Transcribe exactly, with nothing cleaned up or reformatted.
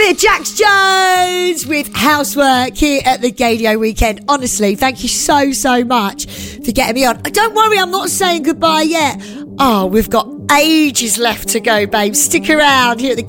Bit of Jax Jones with Housework here at the Gaydio Weekend. Honestly, thank you so, so much for getting me on. Don't worry, I'm not saying goodbye yet. Oh, we've got ages left to go, babe. Stick around here at the